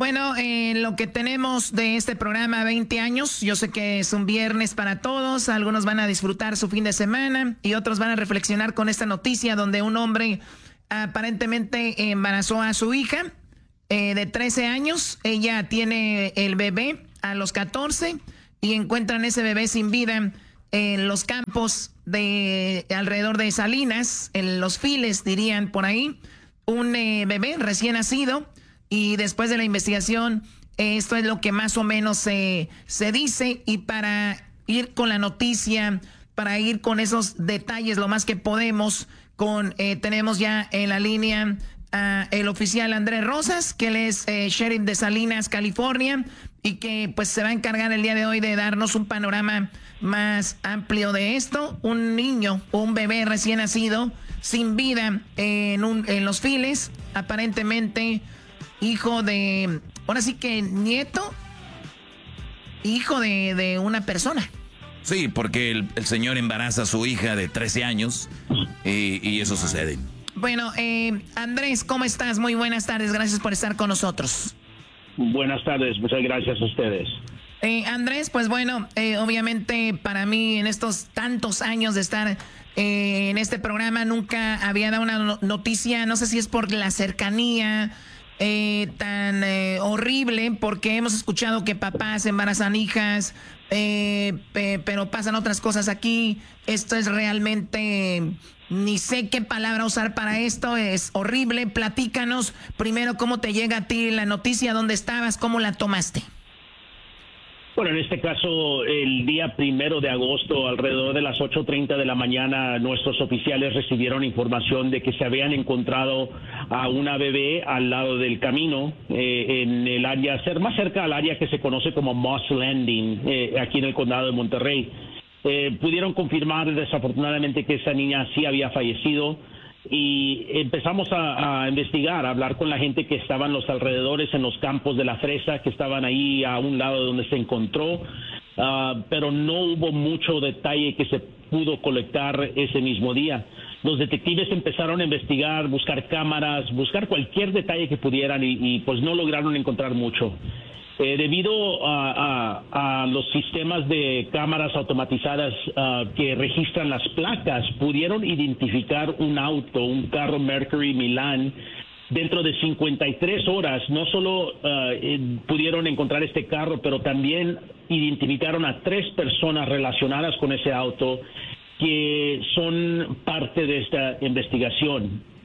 Bueno, lo que tenemos de este programa 20 años, yo sé que es un viernes para todos, algunos van a disfrutar su fin de semana y otros van a reflexionar con esta noticia donde un hombre aparentemente embarazó a su hija de 13 años, ella tiene el bebé a los 14 y encuentran ese bebé sin vida en los campos de alrededor de Salinas, en los files dirían por ahí, un bebé recién nacido. Y después de la investigación, esto es lo que más o menos se dice. Y para ir con la noticia, para ir con esos detalles lo más que podemos, tenemos ya en la línea el oficial Andrés Rosas, que él es sheriff de Salinas, California, y que pues se va a encargar el día de hoy de darnos un panorama más amplio de esto. Un niño o un bebé recién nacido, sin vida en los files, aparentemente hijo de, ahora sí que hijo de una persona. Sí, porque el señor embaraza a su hija de 13 años y eso sucede. Bueno, Andrés, ¿cómo estás? Muy buenas tardes, gracias por estar con nosotros. Buenas tardes, muchas gracias a ustedes. Andrés, pues bueno, obviamente para mí en estos tantos años de estar en este programa nunca había dado una noticia, no sé si es por la cercanía tan horrible, porque hemos escuchado que papás embarazan hijas, pero pasan otras cosas aquí. Esto es realmente, ni sé qué palabra usar para esto, es horrible. Platícanos primero cómo te llega a ti la noticia, dónde estabas, cómo la tomaste. Bueno, en este caso, el día 1 de agosto, alrededor de las 8:30 de la mañana, nuestros oficiales recibieron información de que se habían encontrado a una bebé al lado del camino, en el área, más cerca al área que se conoce como Moss Landing, aquí en el condado de Monterrey. Pudieron confirmar desafortunadamente que esa niña sí había fallecido. Y empezamos a investigar, a hablar con la gente que estaba en los alrededores, en los campos de la fresa, que estaban ahí a un lado de donde se encontró, pero no hubo mucho detalle que se pudo colectar ese mismo día. Los detectives empezaron a investigar, buscar cámaras, buscar cualquier detalle que pudieran y pues no lograron encontrar mucho. Debido a los sistemas de cámaras automatizadas que registran las placas, pudieron identificar un auto, un carro Mercury Milan. Dentro de 53 horas, no solo pudieron encontrar este carro, pero también identificaron a 3 personas relacionadas con ese auto que son parte de esta investigación.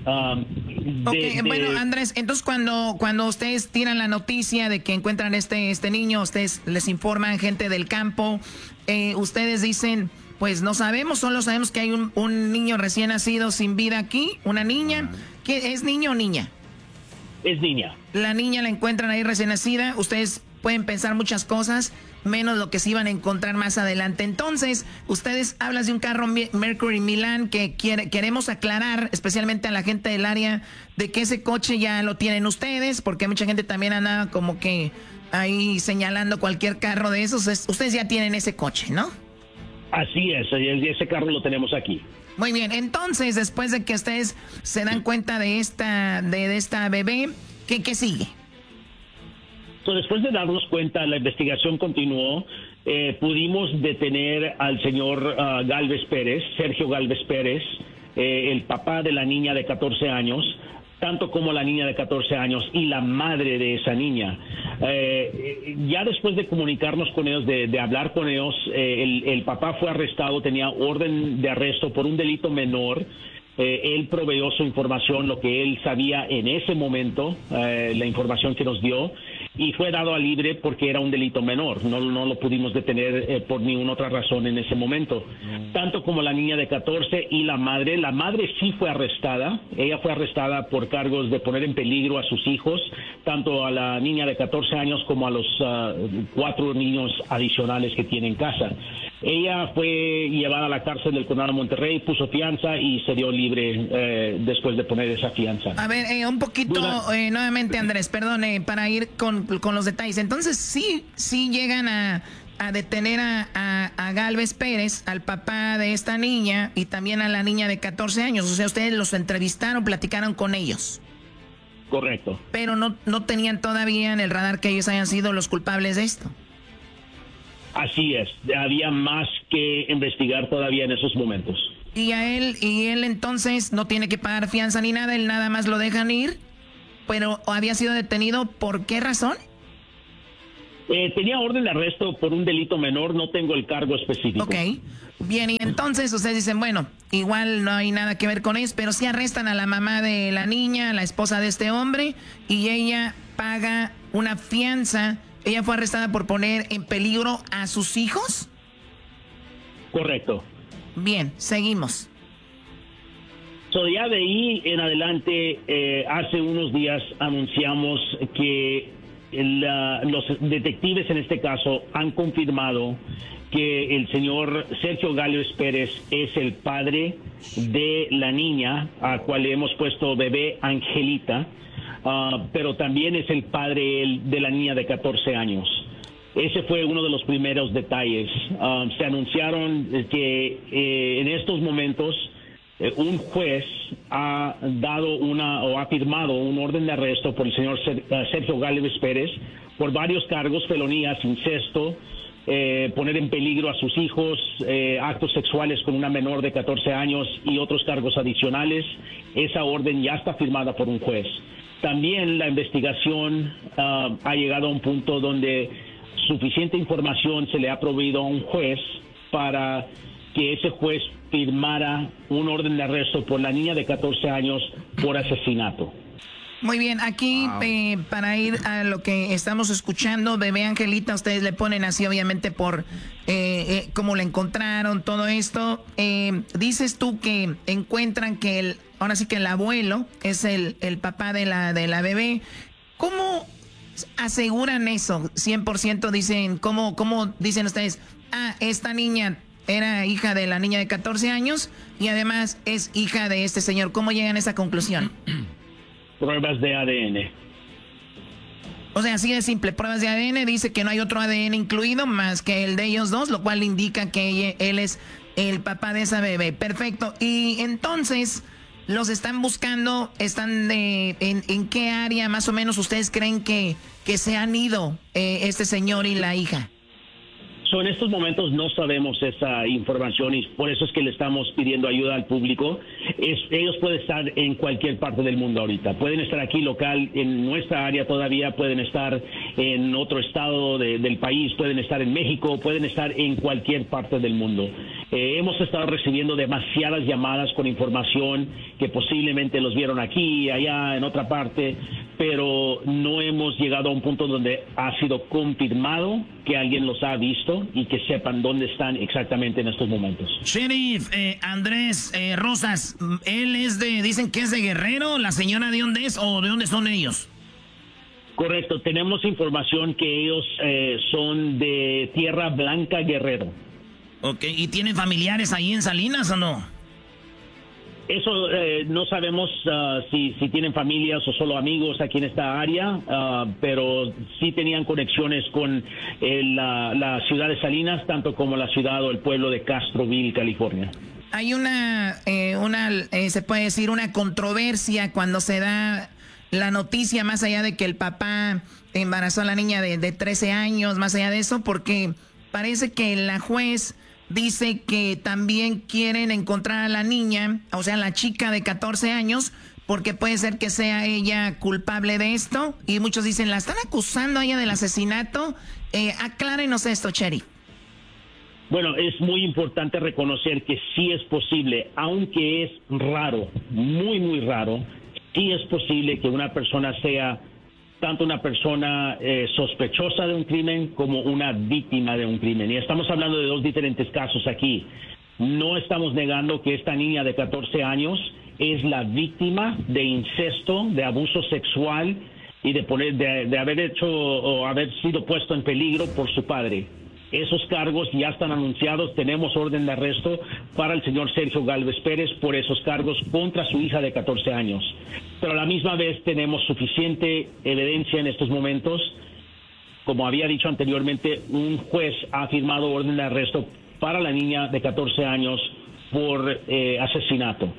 Bueno, Andrés, entonces cuando ustedes tiran la noticia de que encuentran este niño, ustedes les informan gente del campo, ustedes dicen, pues no sabemos, solo sabemos que hay un niño recién nacido sin vida aquí, una niña. ¿Qué, es niño o niña? Es niña. La niña la encuentran ahí recién nacida, ustedes pueden pensar muchas cosas, menos lo que se iban a encontrar más adelante. Entonces, ustedes hablan de un carro Mercury Milan que queremos aclarar, especialmente a la gente del área, de que ese coche ya lo tienen ustedes, porque mucha gente también anda como que ahí señalando cualquier carro de esos. Ustedes ya tienen ese coche, ¿no? Así es, ese carro lo tenemos aquí. Muy bien, entonces, después de que ustedes se dan cuenta de esta bebé, ¿qué sigue? Después de darnos cuenta, la investigación continuó. Pudimos detener al señor Gálvez Pérez, Sergio Gálvez Pérez, el papá de la niña de 14 años, tanto como la niña de 14 años y la madre de esa niña. Ya después de comunicarnos con ellos, de hablar con ellos, el papá fue arrestado, tenía orden de arresto por un delito menor. Él proveyó su información, lo que él sabía en ese momento, la información que nos dio, y fue dado a libre porque era un delito menor. No lo pudimos detener por ninguna otra razón en ese momento. Tanto como la niña de 14 y la madre. La madre sí fue arrestada. Ella fue arrestada por cargos de poner en peligro a sus hijos, tanto a la niña de 14 años como a los 4 niños adicionales que tiene en casa. Ella fue llevada a la cárcel del condado de Monterrey, puso fianza y se dio libre después de poner esa fianza. A ver, un poquito, nuevamente Andrés, perdone, para ir con los detalles. Entonces, sí llegan a detener a Gálvez Pérez, al papá de esta niña, y también a la niña de 14 años. O sea, ustedes los entrevistaron, platicaron con ellos. Correcto. Pero no tenían todavía en el radar que ellos hayan sido los culpables de esto. Así es, había más que investigar todavía en esos momentos. Y él entonces no tiene que pagar fianza ni nada, él nada más lo dejan ir, pero había sido detenido, ¿por qué razón? Tenía orden de arresto por un delito menor, no tengo el cargo específico. Ok, bien, y entonces ustedes dicen, bueno, igual no hay nada que ver con eso, pero sí arrestan a la mamá de la niña, la esposa de este hombre, y ella paga una fianza. ¿Ella fue arrestada por poner en peligro a sus hijos? Correcto. Bien, seguimos. Ya de ahí en adelante, hace unos días anunciamos que los detectives en este caso han confirmado que el señor Sergio Gálvez Pérez es el padre de la niña, a cual le hemos puesto bebé Angelita. Pero también es el padre de la niña de 14 años. Ese fue uno de los primeros detalles. Se anunciaron que en estos momentos un juez ha ha firmado un orden de arresto por el señor Sergio Gálvez Pérez por varios cargos: felonías, incesto, poner en peligro a sus hijos, actos sexuales con una menor de 14 años y otros cargos adicionales. Esa orden ya está firmada por un juez. También la investigación ha llegado a un punto donde suficiente información se le ha proveído a un juez para que ese juez firmara un orden de arresto por la niña de 14 años por asesinato. Muy bien, aquí para ir a lo que estamos escuchando, bebé Angelita, ustedes le ponen así obviamente por cómo la encontraron, todo esto. Dices tú que encuentran que ahora sí que el abuelo es el papá de la bebé. ¿Cómo aseguran eso? 100% dicen, ¿cómo dicen ustedes? Esta niña era hija de la niña de 14 años y además es hija de este señor. ¿Cómo llegan a esa conclusión? Pruebas de ADN. O sea, así de simple, pruebas de ADN, dice que no hay otro ADN incluido más que el de ellos dos, lo cual indica que él es el papá de esa bebé. Perfecto. Y entonces, los están buscando, están ¿en qué área más o menos ustedes creen que se han ido este señor y la hija? En estos momentos no sabemos esa información y por eso es que le estamos pidiendo ayuda al público. Ellos pueden estar en cualquier parte del mundo ahorita. Pueden estar aquí local, en nuestra área todavía, pueden estar en otro estado del país, pueden estar en México, pueden estar en cualquier parte del mundo. Hemos estado recibiendo demasiadas llamadas con información que posiblemente los vieron aquí, allá, en otra parte, pero no hemos llegado a un punto donde ha sido confirmado que alguien los ha visto y que sepan dónde están exactamente en estos momentos. Sheriff Andrés Rosas, él dicen que es de Guerrero, ¿la señora de dónde es o de dónde son ellos? Correcto, tenemos información que ellos son de Tierra Blanca, Guerrero. Ok, ¿y tienen familiares ahí en Salinas o no? Eso no sabemos si tienen familias o solo amigos aquí en esta área, pero sí tenían conexiones con la ciudad de Salinas, tanto como la ciudad o el pueblo de Castroville, California. Hay se puede decir, una controversia cuando se da la noticia, más allá de que el papá embarazó a la niña de 13 años, más allá de eso, porque parece que la juez dice que también quieren encontrar a la niña, o sea, la chica de 14 años, porque puede ser que sea ella culpable de esto. Y muchos dicen, ¿la están acusando a ella del asesinato? Aclárenos esto, Cheri. Bueno, es muy importante reconocer que sí es posible, aunque es raro, muy, muy raro, sí es posible que una persona sea tanto una persona sospechosa de un crimen como una víctima de un crimen. Y estamos hablando de dos diferentes casos aquí. No estamos negando que esta niña de 14 años es la víctima de incesto, de abuso sexual y de haber hecho o haber sido puesto en peligro por su padre. Esos cargos ya están anunciados. Tenemos orden de arresto para el señor Sergio Gálvez Pérez por esos cargos contra su hija de 14 años. Pero a la misma vez tenemos suficiente evidencia en estos momentos. Como había dicho anteriormente, un juez ha firmado orden de arresto para la niña de 14 años por asesinato.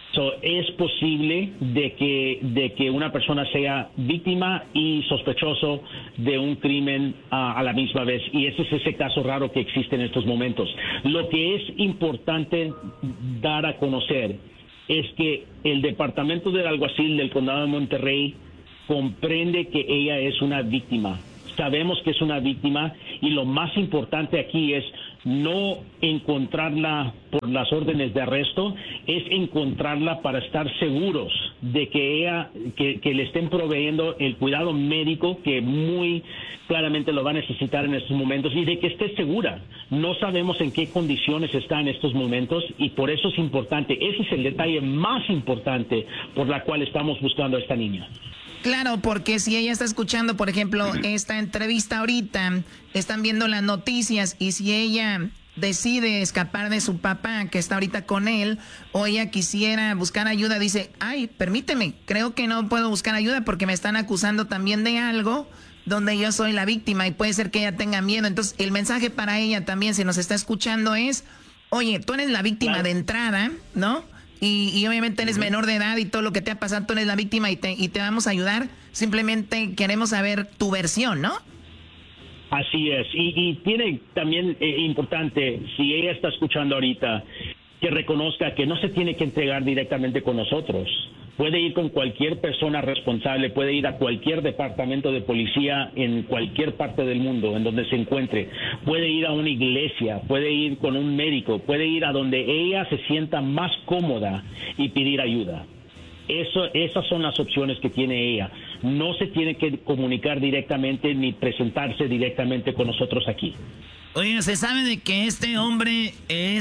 Es posible de que una persona sea víctima y sospechoso de un crimen a la misma vez, y ese es ese caso raro que existe en estos momentos. Lo que es importante dar a conocer es que el Departamento del Alguacil del Condado de Monterrey comprende que ella es una víctima. Sabemos que es una víctima, y lo más importante aquí es no encontrarla por las órdenes de arresto, es encontrarla para estar seguros de que ella, que le estén proveyendo el cuidado médico que muy claramente lo va a necesitar en estos momentos, y de que esté segura. No sabemos en qué condiciones está en estos momentos, y por eso es importante. Ese es el detalle más importante por la cual estamos buscando a esta niña. Claro, porque si ella está escuchando, por ejemplo, esta entrevista ahorita, están viendo las noticias, y si ella decide escapar de su papá, que está ahorita con él, o ella quisiera buscar ayuda, dice, ay, permíteme, creo que no puedo buscar ayuda porque me están acusando también de algo donde yo soy la víctima, y puede ser que ella tenga miedo. Entonces, el mensaje para ella también, si nos está escuchando, es, oye, tú eres la víctima de entrada, ¿no? Y obviamente eres menor de edad, y todo lo que te ha pasado, tú eres la víctima, y te vamos a ayudar. Simplemente queremos saber tu versión, ¿no? Así es. Y tiene también importante, si ella está escuchando ahorita, que reconozca que no se tiene que entregar directamente con nosotros. Puede ir con cualquier persona responsable, puede ir a cualquier departamento de policía en cualquier parte del mundo en donde se encuentre, puede ir a una iglesia, puede ir con un médico, puede ir a donde ella se sienta más cómoda y pedir ayuda. Esas son las opciones que tiene ella. No se tiene que comunicar directamente ni presentarse directamente con nosotros aquí. Oye, se sabe de que este hombre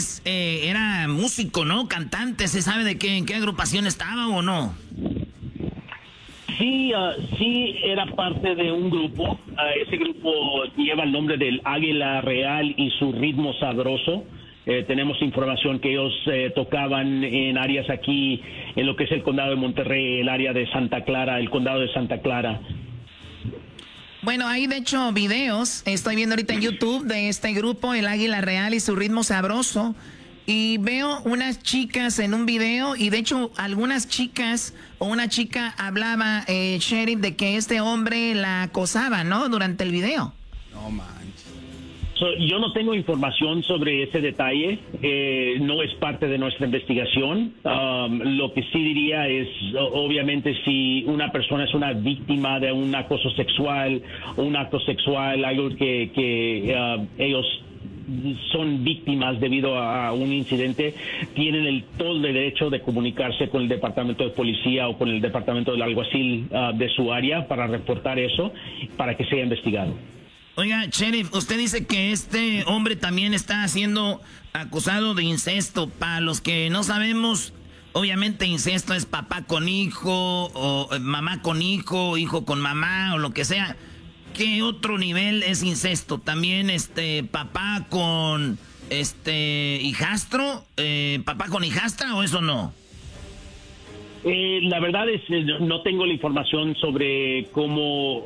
era músico, ¿no? Cantante. ¿Se sabe de en qué agrupación estaba o no? Sí, sí era parte de un grupo. Ese grupo lleva el nombre del Águila Real y su ritmo sabroso. Tenemos información que ellos tocaban en áreas aquí, en lo que es el condado de Monterrey, el área de Santa Clara, el condado de Santa Clara. Bueno, hay de hecho videos, estoy viendo ahorita en YouTube, de este grupo, el Águila Real y su ritmo sabroso, y veo unas chicas en un video, y de hecho algunas chicas, o una chica hablaba, Sheriff, de que este hombre la acosaba, ¿no? Durante el video. No manches. Yo no tengo información sobre ese detalle, no es parte de nuestra investigación. Lo que sí diría es, obviamente, si una persona es una víctima de un acoso sexual o un acto sexual, algo que ellos son víctimas debido a un incidente, tienen todo el derecho de comunicarse con el departamento de policía o con el departamento del alguacil de su área para reportar eso, para que sea investigado. Oiga, Sheriff, usted dice que este hombre también está siendo acusado de incesto. Para los que no sabemos, obviamente incesto es papá con hijo, o mamá con hijo con mamá, o lo que sea. ¿Qué otro nivel es incesto? ¿También papá con hijastro? ¿Papá con hijastra o eso no? La verdad es no tengo la información sobre cómo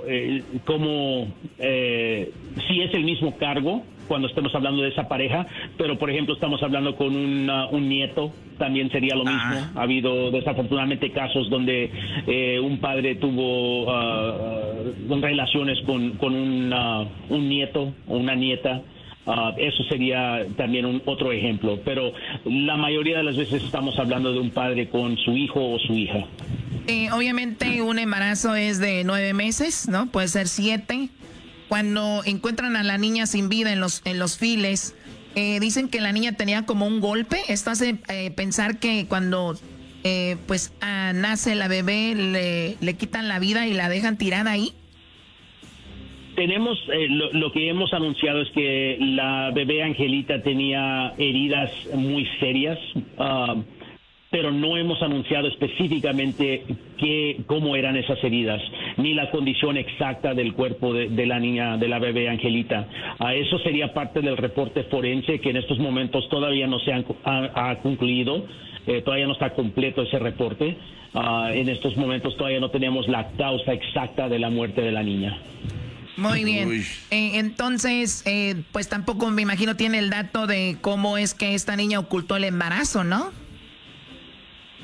si es el mismo cargo cuando estemos hablando de esa pareja, pero por ejemplo estamos hablando con un nieto, también sería lo mismo. Ha habido desafortunadamente casos donde un padre tuvo relaciones con un nieto o una nieta. Eso sería también otro ejemplo, pero la mayoría de las veces estamos hablando de un padre con su hijo o su hija. Obviamente un embarazo es de 9 meses, ¿no? Puede ser 7. Cuando encuentran a la niña sin vida en los files, dicen que la niña tenía como un golpe. Esto hace pensar que cuando nace la bebé le quitan la vida y la dejan tirada ahí. Tenemos, lo que hemos anunciado es que la bebé Angelita tenía heridas muy serias, pero no hemos anunciado específicamente cómo eran esas heridas, ni la condición exacta del cuerpo de la niña, de la bebé Angelita. Eso sería parte del reporte forense, que en estos momentos todavía no se ha concluido, todavía no está completo ese reporte. En estos momentos todavía no tenemos la causa exacta de la muerte de la niña. Muy bien. Entonces, pues tampoco me imagino tiene el dato de cómo es que esta niña ocultó el embarazo, ¿no?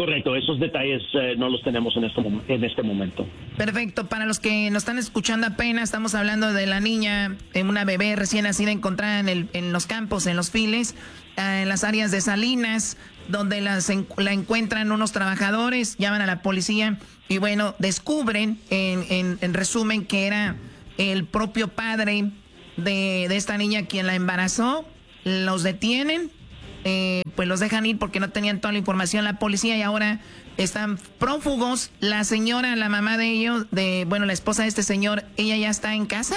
Correcto, esos detalles no los tenemos en este momento. Perfecto, para los que nos están escuchando apenas, estamos hablando de la niña, una bebé recién nacida encontrada en los campos, en los files, en las áreas de Salinas, donde la encuentran unos trabajadores, llaman a la policía y bueno, descubren en resumen que era el propio padre de esta niña quien la embarazó. Los detienen, pues los dejan ir porque no tenían toda la información la policía y ahora están prófugos. La señora, la mamá de ellos, la esposa de este señor, ¿ella ya está en casa?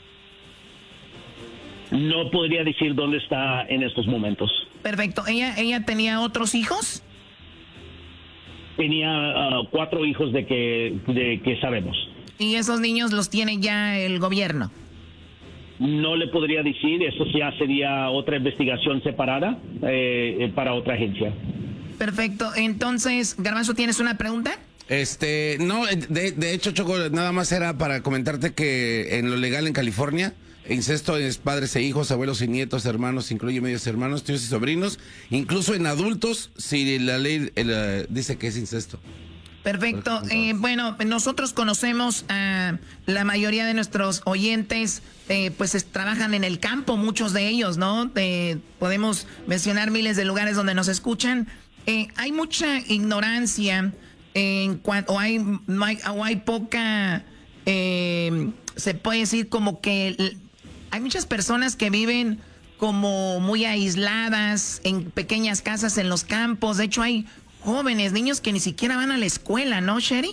No podría decir dónde está en estos momentos. Perfecto. ¿Ella tenía otros hijos? Tenía 4 hijos de que sabemos. ¿Y esos niños los tiene ya el gobierno? No le podría decir, eso ya sería otra investigación separada para otra agencia. Perfecto. Entonces, Garbanzo, ¿tienes una pregunta? No, de hecho, Choco, nada más era para comentarte que en lo legal en California, incesto es padres e hijos, abuelos y nietos, hermanos, incluye medios hermanos, tíos y sobrinos, incluso en adultos, si la ley dice que es incesto. Perfecto. Bueno, nosotros conocemos a la mayoría de nuestros oyentes, pues trabajan en el campo, muchos de ellos, ¿no? Podemos mencionar miles de lugares donde nos escuchan. Hay mucha ignorancia o hay poca, se puede decir como que hay muchas personas que viven como muy aisladas en pequeñas casas en los campos. De hecho, hay jóvenes, niños que ni siquiera van a la escuela, ¿no, Sherry?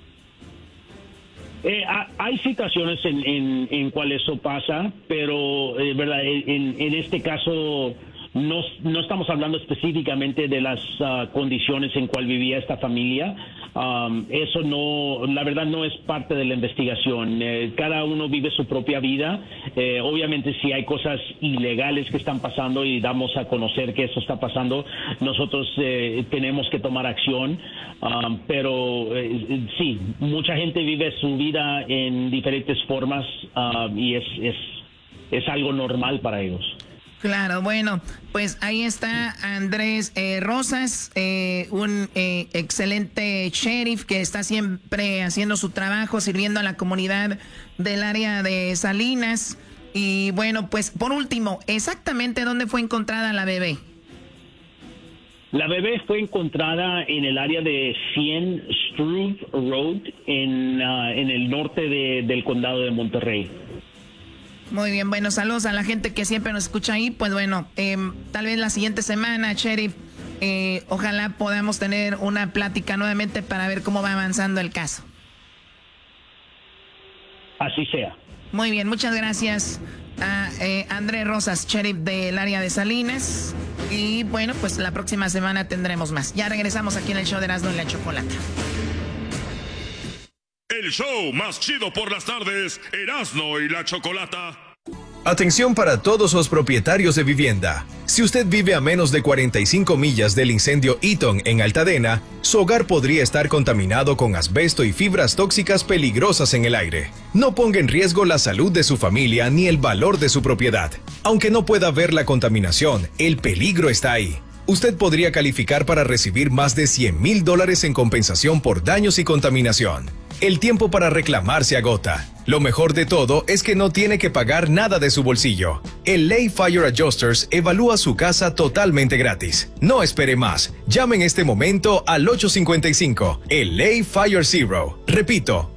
Hay situaciones en cual eso pasa, pero verdad, en este caso no estamos hablando específicamente de las condiciones en cual vivía esta familia. Eso no, la verdad no es parte de la investigación. Cada uno vive su propia vida. Obviamente si hay cosas ilegales que están pasando y damos a conocer que eso está pasando, nosotros tenemos que tomar acción. Pero sí, mucha gente vive su vida en diferentes formas y es algo normal para ellos. Claro, bueno, pues ahí está Andrés Rosas, un excelente sheriff que está siempre haciendo su trabajo, sirviendo a la comunidad del área de Salinas. Y bueno, pues por último, ¿exactamente dónde fue encontrada la bebé? La bebé fue encontrada en el área de 100 Struve Road, en el norte del condado de Monterrey. Muy bien, bueno, saludos a la gente que siempre nos escucha ahí. Pues bueno, tal vez la siguiente semana, Sheriff, ojalá podamos tener una plática nuevamente para ver cómo va avanzando el caso. Así sea. Muy bien, muchas gracias a Andrés Rosas, Sheriff del área de Salinas. Y bueno, pues la próxima semana tendremos más. Ya regresamos aquí en el show de Erasmo y la Chocolata. El show más chido por las tardes, Erasmo y la Chocolata. Atención para todos los propietarios de vivienda. Si usted vive a menos de 45 millas del incendio Eaton en Altadena, su hogar podría estar contaminado con asbesto y fibras tóxicas peligrosas en el aire. No ponga en riesgo la salud de su familia ni el valor de su propiedad. Aunque no pueda ver la contaminación, el peligro está ahí. Usted podría calificar para recibir más de $100,000 en compensación por daños y contaminación. El tiempo para reclamar se agota. Lo mejor de todo es que no tiene que pagar nada de su bolsillo. El LA Fire Adjusters evalúa su casa totalmente gratis. No espere más. Llame en este momento al 855, el LA Fire Zero. Repito,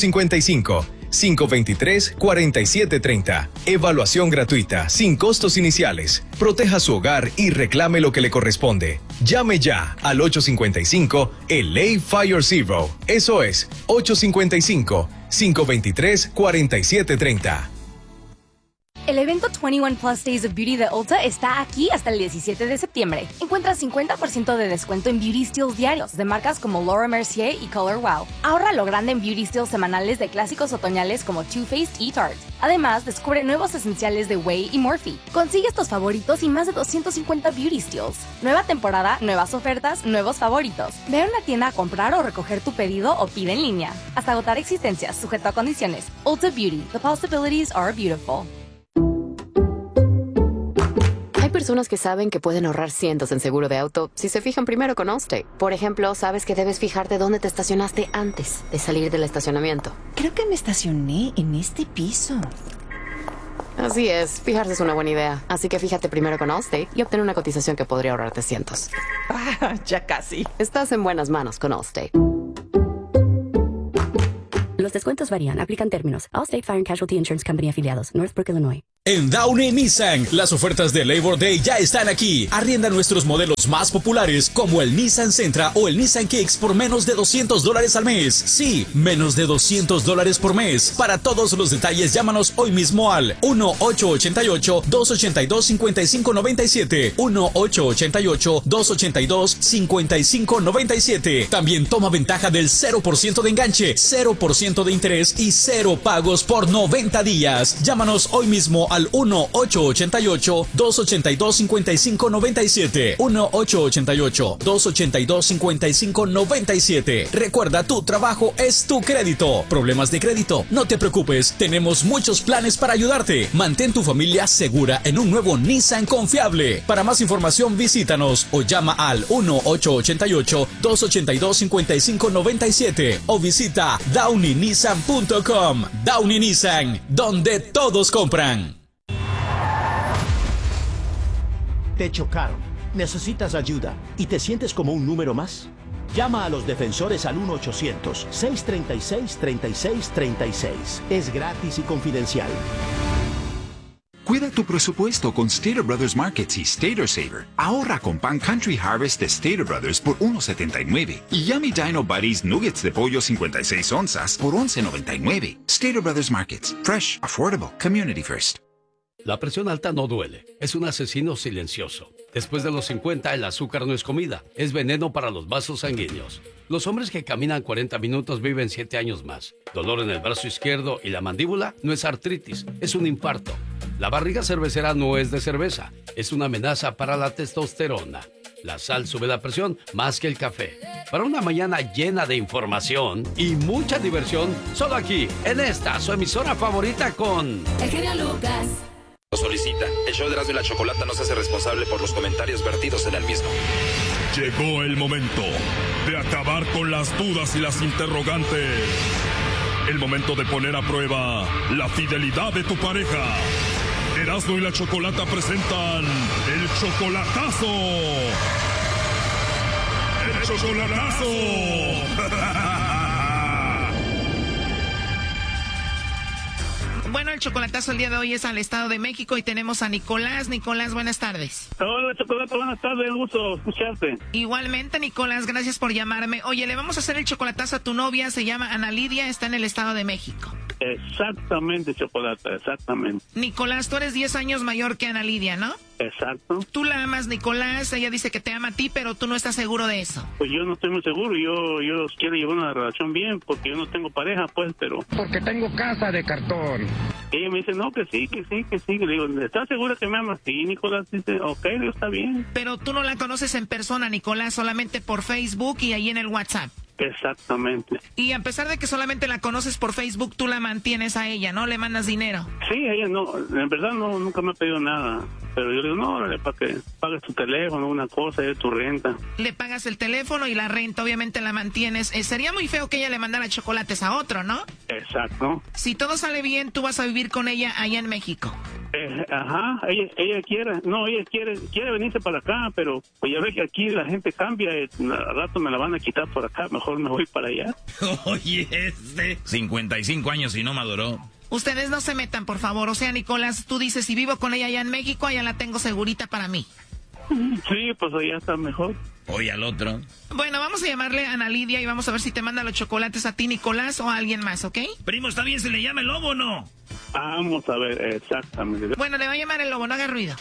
855-523-4730. Evaluación gratuita, sin costos iniciales. Proteja su hogar y reclame lo que le corresponde. Llame ya al 855 LA Fire Zero. Eso es 855-523-4730. El evento 21 Plus Days of Beauty de Ulta está aquí hasta el 17 de septiembre. Encuentra 50% de descuento en Beauty Steals diarios de marcas como Laura Mercier y Color Wow. Ahorra lo grande en Beauty Steals semanales de clásicos otoñales como Too Faced y Tarte. Además, descubre nuevos esenciales de Way y Morphe. Consigue estos favoritos y más de 250 Beauty Steals. Nueva temporada, nuevas ofertas, nuevos favoritos. Ve a una tienda a comprar o recoger tu pedido o pide en línea. Hasta agotar existencias, sujeto a condiciones. Ulta Beauty. The possibilities are beautiful. personas que saben que pueden ahorrar cientos en seguro de auto si se fijan primero con Allstate. Por ejemplo, sabes que debes fijarte dónde te estacionaste antes de salir del estacionamiento. Creo que me estacioné en este piso. Así es, fijarse es una buena idea. Así que fíjate primero con Allstate y obtén una cotización que podría ahorrarte cientos. Ya casi. Estás en buenas manos con Allstate. Los descuentos varían. Aplican términos. Allstate Fire and Casualty Insurance Company afiliados. Northbrook, Illinois. En Downey Nissan, las ofertas de Labor Day ya están aquí. Arrienda nuestros modelos más populares como el Nissan Sentra o el Nissan Kicks por menos de $200 al mes. Sí, menos de $200 por mes. Para todos los detalles, llámanos hoy mismo al 1-888-282-5597. 1-888-282-5597. También toma ventaja del 0% de enganche, 0% de interés y 0 pagos por 90 días. Llámanos hoy mismo al 1-888-282-5597. 1-888-282-5597. Recuerda, tu trabajo es tu crédito. ¿Problemas de crédito? No te preocupes, tenemos muchos planes para ayudarte. Mantén tu familia segura en un nuevo Nissan confiable. Para más información, visítanos o llama al 1-888-282-5597 o visita DowneyNissan.com. Downey Nissan, donde todos compran. Te chocaron, necesitas ayuda y te sientes como un número más. Llama a los defensores al 1-800-636-3636. Es gratis y confidencial. Cuida tu presupuesto con Stater Brothers Markets y Stater Saver. Ahorra con pan Country Harvest de Stater Brothers por $1.79 y Yummy Dino Buddies Nuggets de pollo 56 onzas por $11.99. Stater Brothers Markets. Fresh, affordable, community first. La presión alta no duele, es un asesino silencioso. Después de los 50, el azúcar no es comida, es veneno para los vasos sanguíneos. Los hombres que caminan 40 minutos viven 7 años más. Dolor en el brazo izquierdo y la mandíbula no es artritis, es un infarto. La barriga cervecera no es de cerveza, es una amenaza para la testosterona. La sal sube la presión más que el café. Para una mañana llena de información y mucha diversión, solo aquí, en esta, su emisora favorita con... El genio Lucas. Solicita. El show de Erasmo y la Chocolata no se hace responsable por los comentarios vertidos en el mismo. Llegó el momento de acabar con las dudas y las interrogantes. El momento de poner a prueba la fidelidad de tu pareja. Erasmo y la Chocolata presentan el chocolatazo. ¡El chocolatazo! Bueno, el chocolatazo el día de hoy es al Estado de México y tenemos a Nicolás. Nicolás, buenas tardes. Hola, Chocolata, buenas tardes, un gusto escucharte. Igualmente, Nicolás, gracias por llamarme. Oye, le vamos a hacer el chocolatazo a tu novia, se llama Ana Lidia, está en el Estado de México. Exactamente, Chocolata, exactamente. Nicolás, tú eres 10 años mayor que Ana Lidia, ¿no? Exacto. Tú la amas, Nicolás, ella dice que te ama a ti, pero tú no estás seguro de eso. Pues yo no estoy muy seguro, yo quiero llevar una relación bien, porque yo no tengo pareja, pues, pero... Porque tengo casa de cartón. Ella me dice, no, que sí. Le digo, ¿estás segura que me amas? Sí, Nicolás, dice, ok, digo, está bien. Pero tú no la conoces en persona, Nicolás, solamente por Facebook y ahí en el WhatsApp. Exactamente. Y a pesar de que solamente la conoces por Facebook, tú la mantienes a ella, ¿no? ¿Le mandas dinero? Sí, ella no, en verdad no, nunca me ha pedido nada. Pero yo le digo, no, para que pagues tu teléfono, una cosa, y tu renta. Le pagas el teléfono y la renta, obviamente la mantienes. Sería muy feo que ella le mandara chocolates a otro, ¿no? Exacto. Si todo sale bien, tú vas a vivir con ella allá en México. Ajá, ella quiere venirse para acá, pero pues ya ves que aquí la gente cambia, al rato me la van a quitar por acá, mejor me voy para allá. Oye, 55 años y no maduró. Ustedes no se metan, por favor. O sea, Nicolás, tú dices, si vivo con ella allá en México, allá la tengo segurita para mí. Sí, pues allá está mejor. Oye, al otro. Bueno, vamos a llamarle a Ana Lidia y vamos a ver si te manda los chocolates a ti, Nicolás, o a alguien más, ¿ok? Primo, ¿está bien si le llama el lobo o no? Vamos a ver, exactamente. Bueno, le va a llamar el lobo, no haga ruido.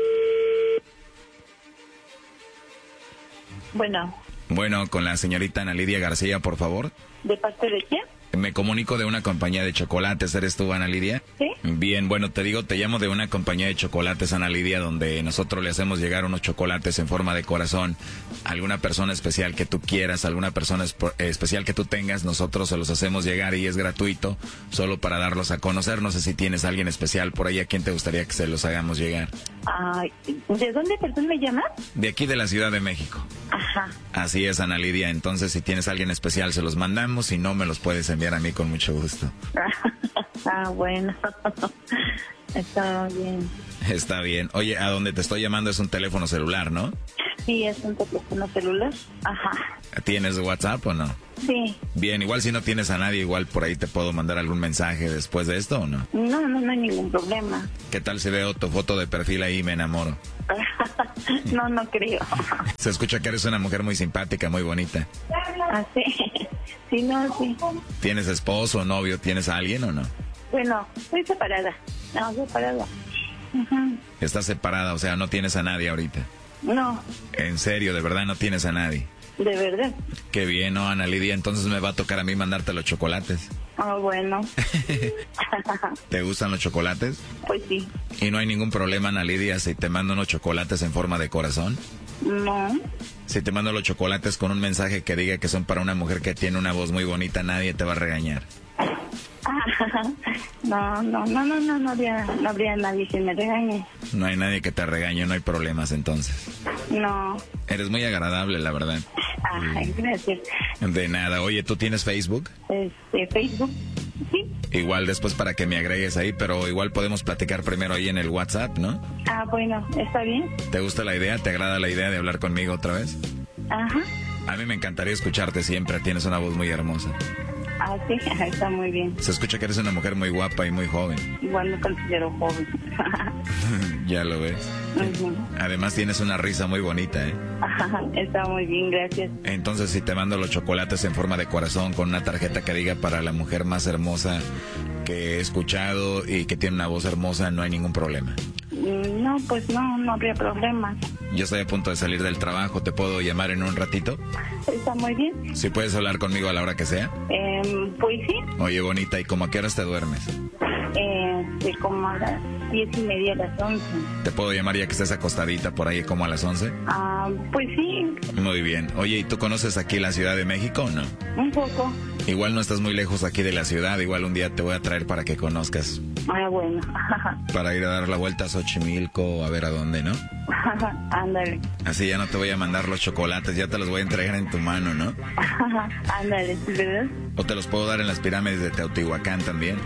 Bueno, con la señorita Ana Lidia García, por favor. ¿De parte de quién? Me comunico de una compañía de chocolates. ¿Eres tú, Ana Lidia? Sí. Bien, bueno, te llamo de una compañía de chocolates, Ana Lidia, donde nosotros le hacemos llegar unos chocolates en forma de corazón. Alguna persona especial que tú quieras, alguna persona especial que tú tengas, nosotros se los hacemos llegar y es gratuito, solo para darlos a conocer. No sé si tienes a alguien especial por ahí a quien te gustaría que se los hagamos llegar. Ay, ¿de dónde, perdón, me llamas? De aquí de la Ciudad de México. Ajá. Así es, Ana Lidia. Entonces, si tienes a alguien especial, se los mandamos. Si no, me los puedes enviar a mí con mucho gusto. Bueno. Está bien. Está bien. Oye, a donde te estoy llamando es un teléfono celular, ¿no? Sí, es un teléfono celular. Ajá. ¿Tienes WhatsApp o no? Sí. Bien, igual si no tienes a nadie, igual por ahí te puedo mandar algún mensaje después de esto, ¿o no? No hay ningún problema. ¿Qué tal si veo tu foto de perfil ahí y me enamoro? No creo. Se escucha que eres una mujer muy simpática, muy bonita. Ah, sí. Sí. ¿Tienes esposo o novio? ¿Tienes a alguien o no? Bueno, estoy separada. No, separada. ¿Estás separada? O sea, no tienes a nadie ahorita. No. ¿En serio? ¿De verdad no tienes a nadie? ¿De verdad? Qué bien, ¿no, Ana Lidia? Entonces me va a tocar a mí mandarte los chocolates. Ah, bueno. ¿Te gustan los chocolates? Pues sí. ¿Y no hay ningún problema, Ana Lidia, si te mando unos chocolates en forma de corazón? No. Si te mando los chocolates con un mensaje que diga que son para una mujer que tiene una voz muy bonita, nadie te va a regañar. No habría nadie que me regañe. No hay nadie que te regañe, no hay problemas entonces. No. Eres muy agradable, la verdad. Ay, gracias. De nada. Oye, ¿tú tienes Facebook? Facebook, sí. Igual después para que me agregues ahí, pero igual podemos platicar primero ahí en el WhatsApp, ¿no? Ah, bueno, está bien. ¿Te gusta la idea? ¿Te agrada la idea de hablar conmigo otra vez? Ajá. A mí me encantaría escucharte siempre, tienes una voz muy hermosa. Ah, sí, está muy bien. Se escucha que eres una mujer muy guapa y muy joven. Igual me considero joven. Ya lo ves. Además tienes una risa muy bonita, ¿eh? Está muy bien, gracias. Entonces si te mando los chocolates en forma de corazón con una tarjeta que diga para la mujer más hermosa que he escuchado y que tiene una voz hermosa, no hay ningún problema. No, pues no habría problema. Yo estoy a punto de salir del trabajo, ¿te puedo llamar en un ratito? Está muy bien. ¿Sí puedes hablar conmigo a la hora que sea? Pues sí. Oye, bonita, ¿y cómo a qué horas te duermes? Como a las 10:30, a las 11. ¿Te puedo llamar ya que estés acostadita por ahí como a las 11? Pues sí. Muy bien. Oye, ¿y tú conoces aquí la Ciudad de México o no? Un poco. Igual no estás muy lejos aquí de la ciudad, igual un día te voy a traer para que conozcas. Ah, bueno. Para ir a dar la vuelta a Xochimilco, a ver a dónde, ¿no? Ándale. Así ya no te voy a mandar los chocolates, ya te los voy a entregar en tu mano, ¿no? Ándale, ¿verdad? O te los puedo dar en las pirámides de Teotihuacán también.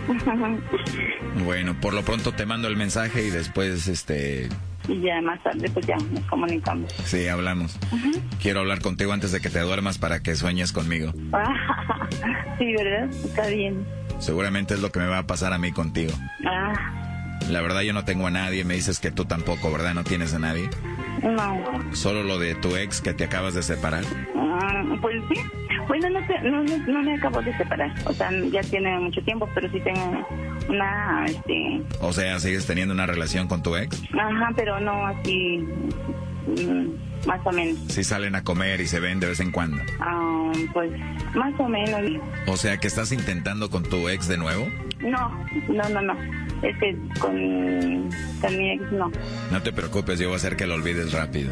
Bueno, por lo pronto te mando el mensaje y después, Y ya más tarde, pues ya nos comunicamos. Sí, hablamos. Quiero hablar contigo antes de que te duermas para que sueñes conmigo. Sí, ¿verdad? Está bien. Seguramente es lo que me va a pasar a mí contigo. La verdad yo no tengo a nadie, me dices que tú tampoco, ¿verdad? ¿No tienes a nadie? No. ¿Solo lo de tu ex que te acabas de separar? Pues sí. Bueno, no me acabo de separar. O sea, ya tiene mucho tiempo, pero sí tengo una, O sea, ¿sigues teniendo una relación con tu ex? Ajá, pero no así, más o menos. Sí salen a comer y se ven de vez en cuando. Pues, más o menos. O sea, ¿que estás intentando con tu ex de nuevo? No. Con mi ex no. No te preocupes, yo voy a hacer que lo olvides rápido.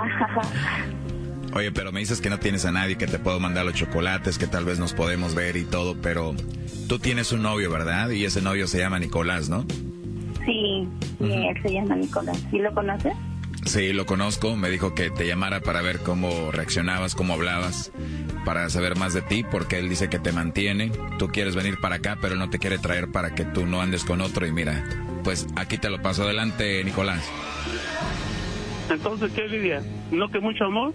Oye, pero me dices que no tienes a nadie, que te puedo mandar los chocolates, que tal vez nos podemos ver y todo, pero tú tienes un novio, ¿verdad? Y ese novio se llama Nicolás, ¿no? Sí, él se llama Nicolás. ¿Sí lo conoces? Sí, lo conozco. Me dijo que te llamara para ver cómo reaccionabas, cómo hablabas, para saber más de ti, porque él dice que te mantiene. Tú quieres venir para acá, pero él no te quiere traer para que tú no andes con otro. Y mira, pues aquí te lo paso. Adelante, Nicolás. Entonces, ¿qué, Lidia? ¿No que mucho amor?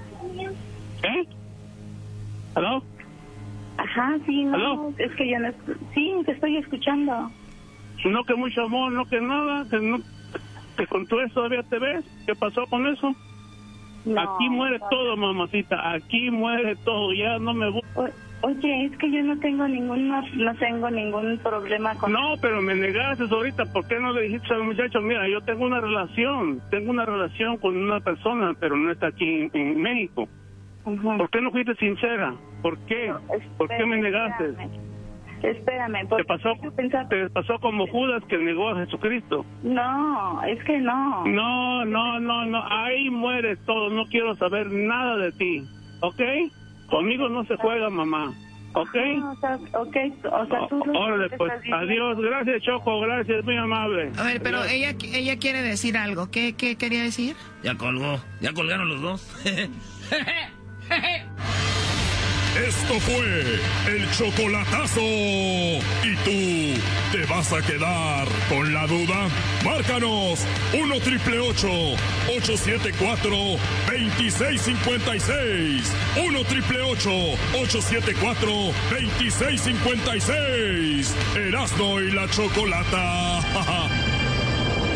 ¿Aló? Ajá, sí, no. ¿Aló? Es que yo no... Sí, te estoy escuchando. No que mucho amor, no que nada, que con todo eso todavía te ves. ¿Qué pasó con eso? No, aquí muere todo, mamacita, aquí muere todo, ya no me gusta. Oye, es que yo no tengo ningún problema con... No, pero me negaste ahorita, ¿por qué no le dijiste al muchacho? Mira, yo tengo una relación con una persona, pero no está aquí en México. ¿Por qué no fuiste sincera? ¿Por qué? ¿Por qué me negaste? Espérame. ¿Te pasó como Judas que negó a Jesucristo? No, es que no. No. Ahí muere todo. No quiero saber nada de ti. ¿Ok? Conmigo no se juega, mamá. ¿Ok? O sea, tú... Órale, pues, adiós. Gracias, Choco, gracias, muy amable. A ver, pero ella quiere decir algo. ¿Qué quería decir? Ya colgó. Ya colgaron los dos. Esto fue el chocolatazo. ¿Y tú te vas a quedar con la duda? Márcanos 1-888-874-2656. 1-888-874-2656. Erasmo y la Chocolata.